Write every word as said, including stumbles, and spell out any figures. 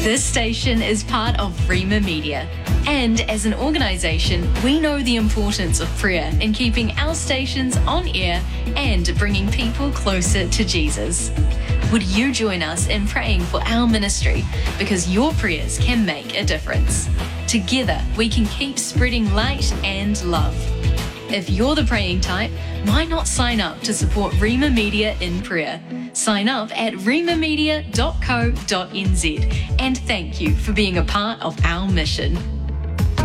This station is part of Rima Media, and as an organisation, we know the importance of prayer in keeping our stations on air and bringing people closer to Jesus. Would you join us in praying for our ministry, because your prayers can make a difference? Together, we can keep spreading light and love. If you're the praying type, why not sign up to support Rima Media in prayer? Sign up at rima media dot co dot n z, and thank you for being a part of our mission.